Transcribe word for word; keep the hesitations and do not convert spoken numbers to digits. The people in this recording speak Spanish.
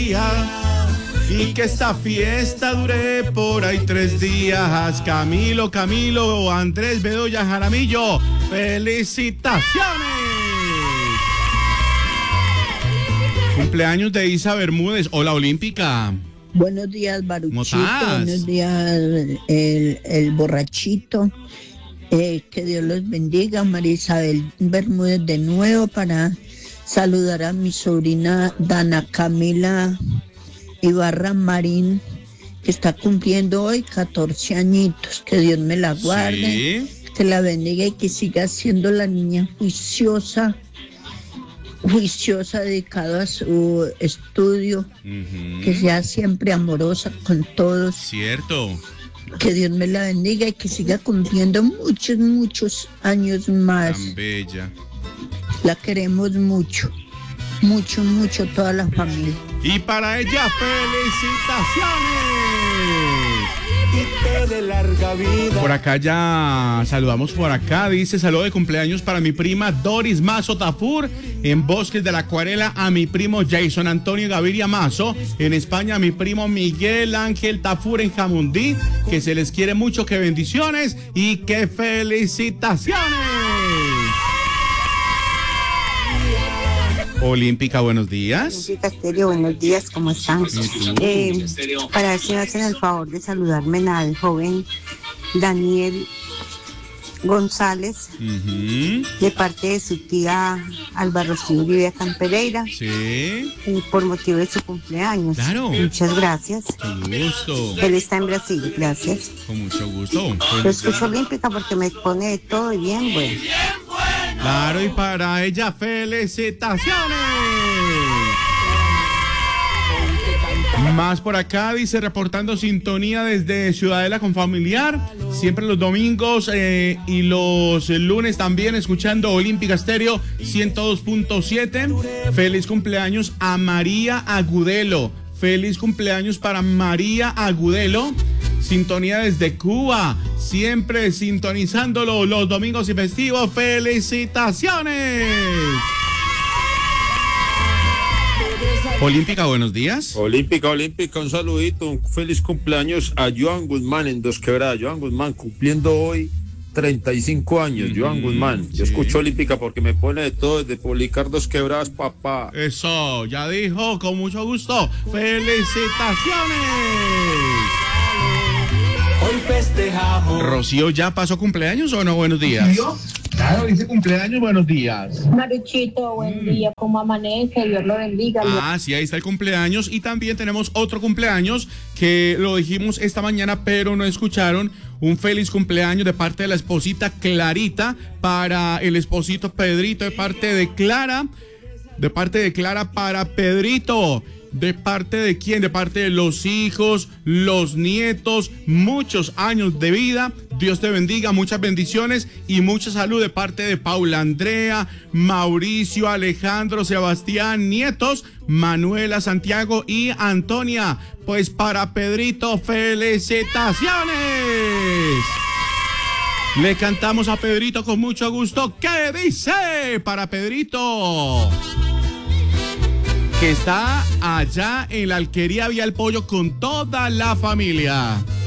día y que esta fiesta dure por ahí tres días. Camilo, Camilo, Andrés Bedoya Jaramillo, felicitaciones. Cumpleaños de Isa Bermúdez. Hola, Olímpica. Buenos días, Baruchito. Buenos días, el, el borrachito. Eh, que Dios los bendiga. María Isabel Bermúdez de nuevo para saludar a mi sobrina Dana Camila Ibarra Marín, que está cumpliendo hoy catorce añitos. Que Dios me la guarde, sí, que la bendiga y que siga siendo la niña juiciosa, juiciosa, dedicada a su estudio, uh-huh, que sea siempre amorosa con todos. Cierto. Que Dios me la bendiga y que siga cumpliendo muchos, muchos años más. Tan bella. La queremos mucho, mucho, mucho toda la familia. Y para ella, felicitaciones. De larga vida. Por acá ya saludamos por acá, dice saludo de cumpleaños para mi prima Doris Mazo Tafur en Bosques de la Acuarela, a mi primo Jason Antonio Gaviria Mazo en España, a mi primo Miguel Ángel Tafur en Jamundí, que se les quiere mucho, que bendiciones y que felicitaciones. Olímpica, buenos días. Olímpica Estéreo, buenos días, ¿cómo están? Eh, para ver si me hacen el favor de saludarme al joven Daniel González, uh-huh, de parte de su tía Alba Rocío Olivia Campereira, sí, y por motivo de su cumpleaños. Claro. Muchas gracias. Con gusto. Él está en Brasil, gracias. Con mucho gusto. Lo escucho Olímpica porque me pone de todo y bien bueno. Claro, y para ella, felicitaciones. Más por acá, dice, reportando sintonía desde Ciudadela con familiar, siempre los domingos eh, y los lunes también escuchando Olímpica Estéreo ciento dos punto siete. Feliz cumpleaños a María Agudelo. Feliz cumpleaños para María Agudelo. Sintonía desde Cuba, siempre sintonizándolo los domingos y festivos. ¡Felicitaciones! Olímpica, buenos días. Olímpica, Olímpica, un saludito, un feliz cumpleaños a Joan Guzmán en Dos Quebradas. Joan Guzmán cumpliendo hoy treinta y cinco años, mm, Joan Guzmán. Yo sí escucho Olímpica porque me pone de todo, desde publicar Dos Quebradas, papá. Eso, ya dijo, con mucho gusto. ¡Felicitaciones! Hoy festejamos. Rocío, ¿ya pasó cumpleaños o no? Buenos días. ¿Rocío? Claro, dice cumpleaños, buenos días. Maruchito, buen día, ¿cómo amanece? Dios lo bendiga. Ah, sí, ahí está el cumpleaños. Y también tenemos otro cumpleaños que lo dijimos esta mañana, pero no escucharon. Un feliz cumpleaños de parte de la esposita Clarita para el esposito Pedrito, de parte de Clara, de parte de Clara para Pedrito. ¿De parte de quién? De parte de los hijos, los nietos, muchos años de vida. Dios te bendiga, muchas bendiciones y mucha salud de parte de Paula Andrea, Mauricio, Alejandro, Sebastián, nietos, Manuela, Santiago y Antonia. Pues para Pedrito, felicitaciones. Le cantamos a Pedrito con mucho gusto. ¿Qué dice para Pedrito? Que está allá en la Alquería Vía El Pollo con toda la familia.